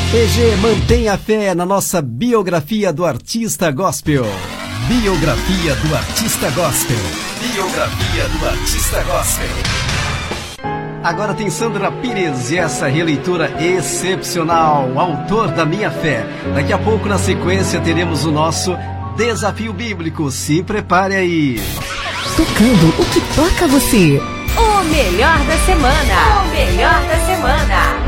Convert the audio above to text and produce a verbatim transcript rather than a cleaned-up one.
E G, mantenha a fé na nossa biografia do artista gospel. Biografia do artista gospel. Biografia do artista gospel. Agora tem Sandra Pires e essa releitura excepcional, autor da Minha Fé. Daqui a pouco, na sequência, teremos o nosso Desafio Bíblico. Se prepare aí. Tocando o que toca você. O melhor da semana. O melhor da semana.